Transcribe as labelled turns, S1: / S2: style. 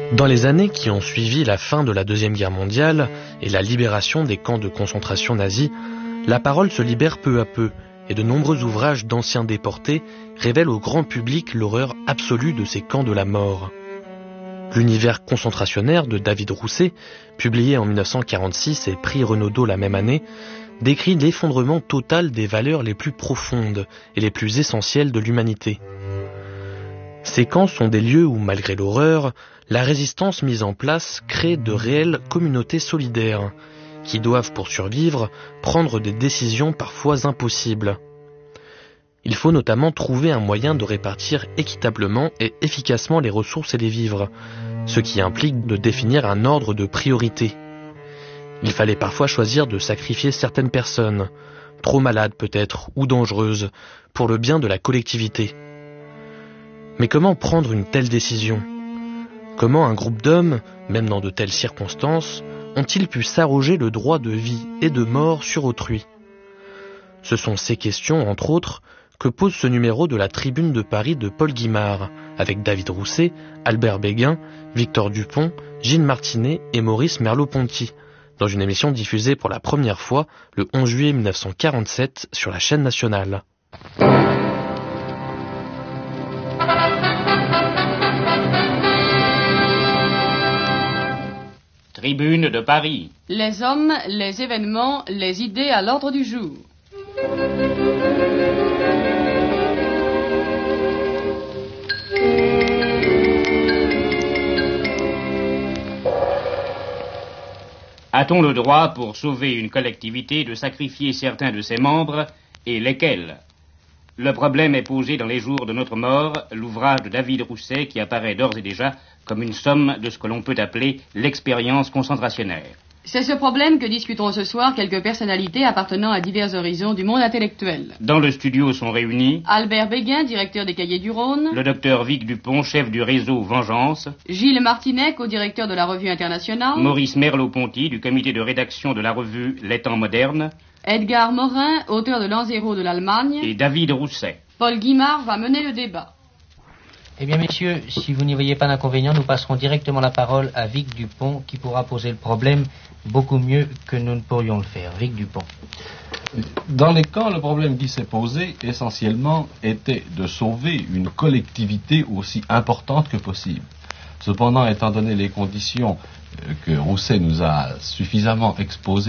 S1: Dans les années qui ont suivi la fin de la Deuxième Guerre mondiale et la libération des camps de concentration nazis, la parole se libère peu à peu et de nombreux ouvrages d'anciens déportés révèlent au grand public l'horreur absolue de ces camps de la mort. L'univers concentrationnaire de David Rousset, publié en 1946 et prix Renaudot la même année, décrit l'effondrement total des valeurs les plus profondes et les plus essentielles de l'humanité. Ces camps sont des lieux où, malgré l'horreur, la résistance mise en place crée de réelles communautés solidaires, qui doivent, pour survivre, prendre des décisions parfois impossibles. Il faut notamment trouver un moyen de répartir équitablement et efficacement les ressources et les vivres, ce qui implique de définir un ordre de priorité. Il fallait parfois choisir de sacrifier certaines personnes, trop malades peut-être ou dangereuses, pour le bien de la collectivité. Mais comment prendre une telle décision ? Comment un groupe d'hommes, même dans de telles circonstances, ont-ils pu s'arroger le droit de vie et de mort sur autrui ? Ce sont ces questions, entre autres, que pose ce numéro de la Tribune de Paris de Paul Guimard, avec David Rousset, Albert Béguin, Victor Dupont, Gilles Martinet et Maurice Merleau-Ponty, dans une émission diffusée pour la première fois le 11 juillet 1947 sur la chaîne nationale.
S2: Tribune de Paris.
S3: Les hommes, les événements, les idées à l'ordre du jour.
S2: A-t-on le droit, pour sauver une collectivité, de sacrifier certains de ses membres, et lesquels ? Le problème est posé dans Les jours de notre mort, l'ouvrage de David Rousset qui apparaît d'ores et déjà comme une somme de ce que l'on peut appeler l'expérience concentrationnaire.
S3: C'est ce problème que discuteront ce soir quelques personnalités appartenant à divers horizons du monde intellectuel.
S2: Dans le studio sont réunis
S3: Albert Béguin, directeur des Cahiers du Rhône.
S2: le docteur Vic Dupont, chef du réseau Vengeance.
S3: Gilles Martinet, co-directeur de la Revue Internationale.
S2: Maurice Merleau-Ponty, du comité de rédaction de la revue Les Temps Modernes.
S3: Edgar Morin, auteur de l'Anzero de l'Allemagne.
S2: Et David Rousset.
S3: Paul Guimard va mener le débat.
S4: Eh bien, messieurs, si vous n'y voyez pas d'inconvénient, nous passerons directement la parole à Vic Dupont, qui pourra poser le problème beaucoup mieux que nous ne pourrions le faire. Vic Dupont.
S5: Dans les camps, le problème qui s'est posé, essentiellement, était de sauver une collectivité aussi importante que possible. Cependant, étant donné les conditions que Rousset nous a suffisamment exposées,